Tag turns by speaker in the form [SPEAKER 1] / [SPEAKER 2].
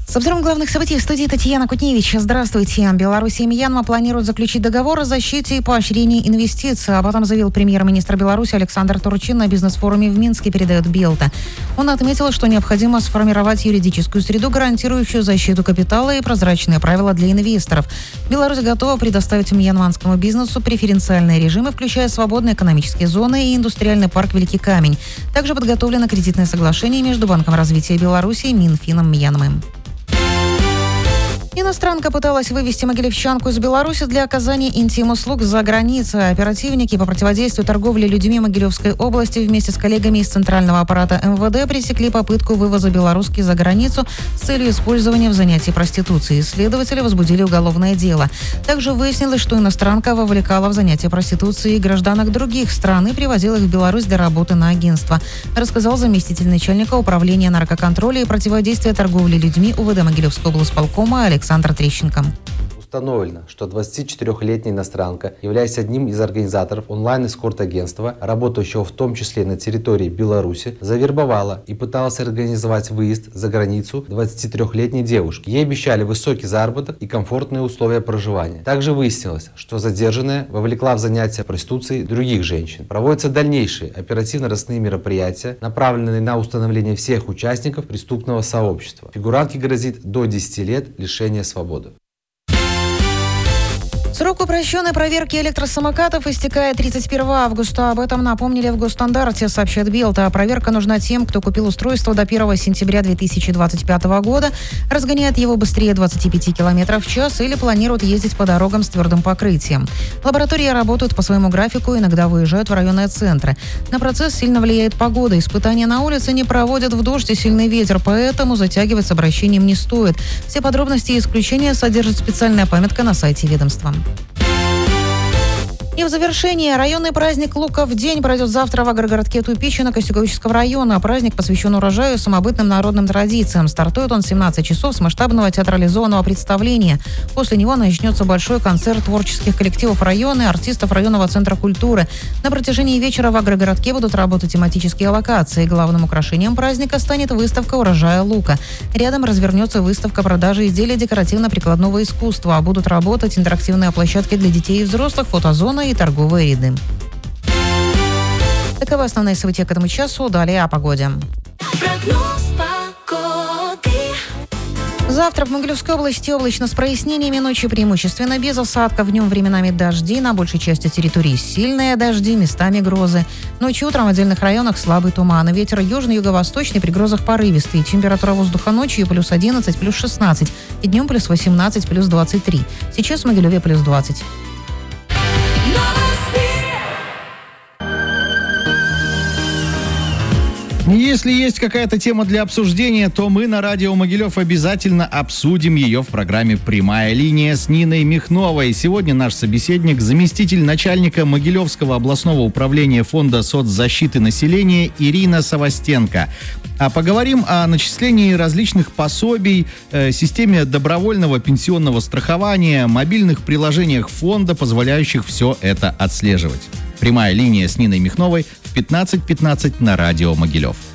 [SPEAKER 1] С обзором главных событий в студии Татьяна Кутневич. Здравствуйте. Беларусь и Мьянма планируют заключить договор о защите и поощрении инвестиций. Об этом заявил премьер-министр Беларуси Александр Турчин на бизнес-форуме в Минске, передает Белта. Он отметил, что необходимо сформировать юридическую среду, гарантирующую защиту капитала и прозрачные правила для инвесторов. Беларусь готова предоставить мьянманскому бизнесу преференциальные режимы, включая свободные экономические зоны и индустриальный парк «Великий камень». Также подготовлено кредитное соглашение между Банком развития Беларуси и Минфином Мьянмы. Иностранка пыталась вывести могилевчанку из Беларуси для оказания интим-услуг за границей. Оперативники по противодействию торговле людьми Могилевской области вместе с коллегами из центрального аппарата МВД пресекли попытку вывоза белоруски за границу с целью использования в занятии проституцией. Следователи возбудили уголовное дело. Также выяснилось, что иностранка вовлекала в занятие проституцией гражданок других стран и привозила их в Беларусь для работы на агентство, рассказал заместитель начальника управления наркоконтроля и противодействия торговли людьми УВД Могилевского облсполкома Александр Трещенко.
[SPEAKER 2] Установлено, что 24-летняя иностранка, являясь одним из организаторов онлайн-эскорт-агентства, работающего в том числе на территории Беларуси, завербовала и пыталась организовать выезд за границу 23-летней девушки. Ей обещали высокий заработок и комфортные условия проживания. Также выяснилось, что задержанная вовлекла в занятия проституцией других женщин. Проводятся дальнейшие оперативно-розыскные мероприятия, направленные на установление всех участников преступного сообщества. Фигурантке грозит до 10 лет лишения свободы.
[SPEAKER 1] Срок упрощенной проверки электросамокатов истекает 31 августа. Об этом напомнили в госстандарте, сообщает Белта. Проверка нужна тем, кто купил устройство до 1 сентября 2025 года, разгоняет его быстрее 25 км в час или планирует ездить по дорогам с твердым покрытием. Лаборатории работают по своему графику, иногда выезжают в районные центры. На процесс сильно влияет погода. Испытания на улице не проводят в дождь и сильный ветер, поэтому затягивать с обращением не стоит. Все подробности и исключения содержит специальная памятка на сайте ведомства. И в завершение, районный праздник «Луков день» пройдет завтра в агрогородке Тупичино Костюковического района. Праздник посвящен урожаю и самобытным народным традициям. Стартует он в 17 часов с масштабного театрализованного представления. После него начнется большой концерт творческих коллективов района и артистов районного центра культуры. На протяжении вечера в агрогородке будут работать тематические локации. Главным украшением праздника станет выставка урожая лука. Рядом развернется выставка продажи изделий декоративно-прикладного искусства. Будут работать интерактивные площадки для детей и взрослых, фотозона и торговые ряды. Таковы основные события к этому часу. Далее о погоде. Завтра в Могилевской области облачно с прояснениями, ночью преимущественно без осадков, днем временами дожди, на большей части территории сильные дожди, местами грозы. Ночью и утром в отдельных районах слабый туман. Ветер южно-юго-восточный, при грозах порывистый. Температура воздуха ночью плюс 11, плюс 16. И днем плюс 18, плюс 23. Сейчас в Могилеве плюс 20.
[SPEAKER 3] Если есть какая-то тема для обсуждения, то мы на радио Могилев обязательно обсудим ее в программе «Прямая линия» с Ниной Михновой. Сегодня наш собеседник, заместитель начальника Могилевского областного управления Фонда соцзащиты населения Ирина Савастенко. А поговорим о начислении различных пособий, системе добровольного пенсионного страхования, мобильных приложениях фонда, позволяющих все это отслеживать. Прямая линия с Ниной Михновой в 15:15 на радио Могилев.